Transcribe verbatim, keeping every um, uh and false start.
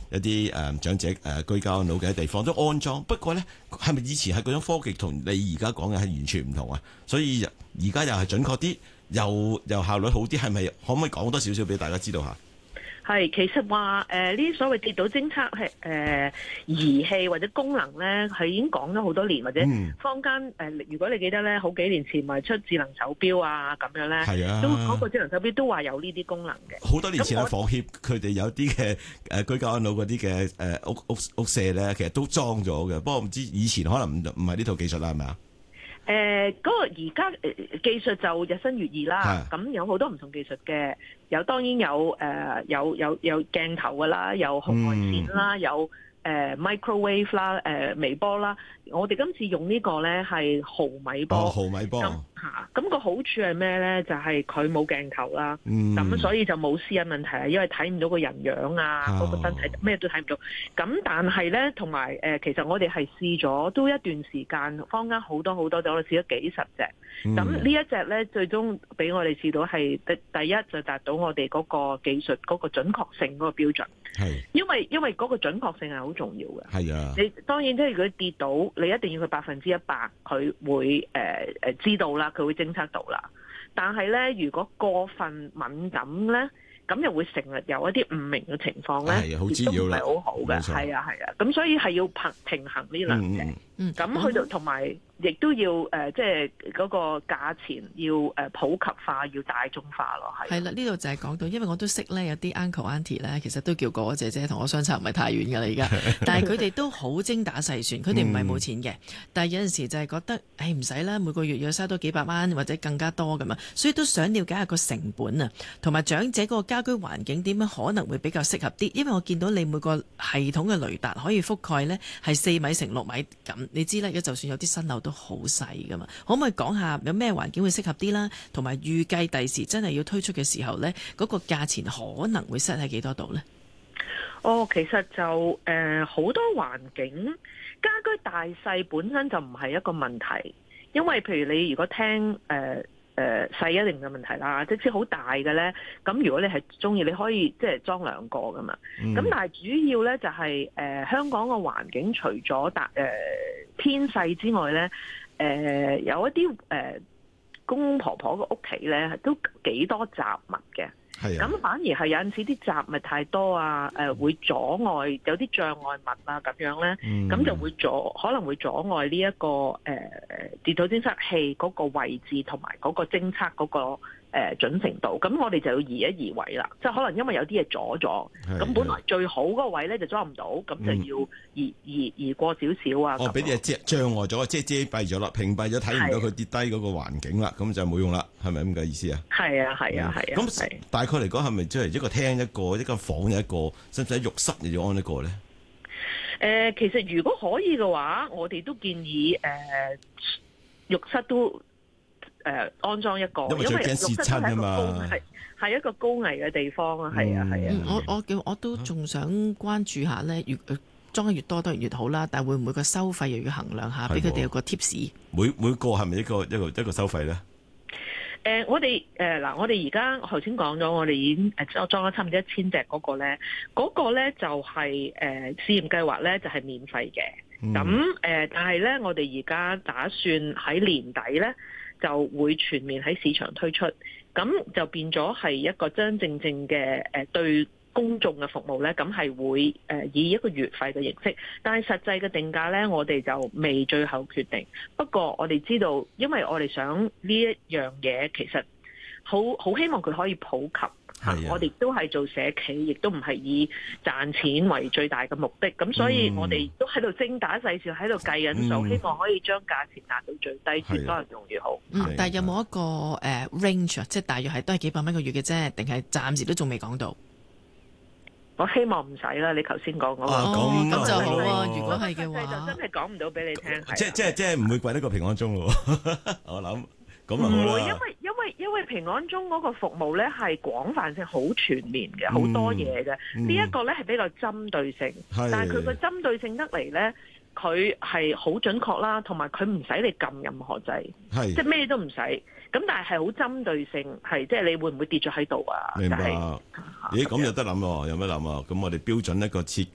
一啲誒、呃、長者誒、呃、居家安老嘅地方都安裝。不過咧，係咪以前係嗰種科技同你而家講嘅係完全唔同啊？所以而家又係準確啲，又又效率好啲，係咪可唔可以講多少少俾大家知道下？ 係，其實話誒呢啲所謂跌倒偵測係誒儀器或者功能咧，係已經講咗好多年，或者坊間誒、呃，如果你記得咧，好幾年前咪出智能手錶啊咁樣咧，係啊，都嗰、那個智能手錶都話有呢啲功能嘅。好多年前啊，房協佢哋有啲嘅誒居家安老嗰啲嘅誒屋屋屋舍咧，其實都裝咗嘅。不過唔知以前可能唔唔係呢套技術啦，係咪啊？誒、呃、嗰、那個而家技術就日新月異啦，咁有好多唔同技術嘅，有當然有誒、呃、有有有鏡頭㗎啦，有紅外線啦，嗯、有誒、呃、microwave 啦，誒、呃、微波啦。我哋今次用呢個咧係毫米波，哦、毫米波咁嚇。咁、那個好處係咩咧？就係佢冇鏡頭啦，咁、嗯、所以就冇私隱問題啊，因為睇唔到個人樣啊，嗰、哦那個身體咩都睇唔到。咁但係咧，同埋誒，其實我哋係試咗都一段時間，坊間好多好多，我哋試咗幾十隻。咁、嗯、呢一隻咧，最終俾我哋試到係第第一就達到我哋嗰個技術嗰、那個準確性嗰個標準。係，因為因為嗰個準確性係好重要嘅。係啊，你當然即係如果跌倒，你一定要佢百分之一百，佢會誒誒、呃、知道啦，佢會偵測到啦。但係咧，如果過分敏感咧，咁又會成日有一啲唔明嘅情況咧，亦都唔係好好嘅。係啊係啊，咁所以係要平平衡呢兩者。嗯，咁去到同埋。亦都要誒、呃，即係嗰個價錢要誒普及化，要大眾化咯，係。係啦，呢度就係講到，因為我都識咧，有啲 uncle auntie 咧，其實都叫哥哥姐姐，同我相差唔係太遠㗎啦，而家。但係佢哋都好精打細算，佢哋唔係冇錢嘅，但係有陣時就係覺得，誒唔使啦，每個月要收多幾百蚊或者更加多㗎嘛，所以都想了解下個成本啊，同埋長者嗰個家居環境點樣可能會比較適合啲，因為我見到你每個系統嘅雷達可以覆蓋呢係四米乘六米咁，你知啦，而家就算有啲新樓都好細噶嘛，可唔可以講下有咩環境會適合啲啦？同埋預計第時真係要推出嘅時候呢，嗰、嗰個價錢可能會 set 喺幾多度呢？哦，其實就誒好、呃、多環境家居大細本身就唔係一個問題，因為譬如你如果聽誒誒細一定嘅問題啦，即使好大嘅呢，咁如果你係中意，你可以即係裝兩個噶嘛。咁、嗯、但係主要呢，就係、是、誒、呃、香港個環境除咗大誒偏細之外呢。誒、呃、有一啲誒、呃、公公婆婆嘅屋企咧，都幾多雜物嘅。係啊，咁反而係有陣時啲雜物太多啊，誒、呃、會阻礙有啲障礙物啊咁樣咧，咁、嗯、就會阻可能會阻礙呢、這、一個誒誒跌倒偵測器嗰個位置同埋嗰個偵測嗰個。誒準程度，咁我哋就要移一移位啦，即係可能因為有啲嘢阻咗，咁本來最好嗰個位咧就裝唔到，咁就要移移移過少少啊。哦，俾啲嘢遮障礙咗，即係遮蔽咗啦，屏蔽咗，睇唔到佢跌低嗰個環境啦，咁就冇用啦，係咪咁嘅意思啊？係啊，係啊，係啊。咁大概嚟講係咪即係一個廳一個，一間房有一個，使唔使浴室又要安一個咧？誒、呃，其實如果可以嘅話，我哋都建議誒、呃、浴室都。誒、呃、安裝一個，因為最驚蝕親啊嘛，係係一個高危嘅地方啊，係啊係啊。我我叫我都仲想關注下咧，越裝得越多當然越好啦，但係會唔會個收費又要衡量下，俾佢哋有個 tips。每每個係咪一個一個一個收費咧？誒、呃，我哋誒嗱，我哋而家頭先講咗，我哋已經誒裝咗差唔多一千隻嗰個咧，嗰、那個咧就係、是、誒、呃、試驗計劃咧就係、是、免費嘅。咁、嗯、誒、呃，但係咧我哋而家打算喺年底咧。就會全面喺市場推出，咁就變咗係一個真真正正嘅誒對公眾嘅服務呢，咁係會誒以一個月費嘅形式，但係實際嘅定價呢，我哋就未最後決定。不過我哋知道，因為我哋想呢一樣嘢其實好好希望佢可以普及。啊、我哋都係做社企，亦都唔係以賺錢為最大嘅目的，咁所以我哋都喺度精打細算，喺度計緊數，希望可以將價錢壓到最低，越多人用越好。嗯，但係有冇一個誒、uh, range 啊？即係大約係都係幾百蚊個月嘅啫，定係暫時都仲未講到？我希望唔使啦，你頭先講嗰個。哦，咁、哦、就好啊！如果係嘅話，就真係講唔到俾你聽。即係即係即係唔會貴得過平安鐘咯。我諗。唔會，因為因為因為平安鐘嗰個服務咧係廣泛性好全面嘅，好、嗯、多嘢嘅。嗯這個、呢一個咧係比較針對性，但係佢個針對性得嚟咧，佢係好準確啦，同埋佢唔使你撳任何掣，即係咩都唔使。咁但係係好針對性，係即係你會唔會跌咗喺度啊？明白？咦，咁有得諗喎，有咩諗啊？咁我哋標準一個設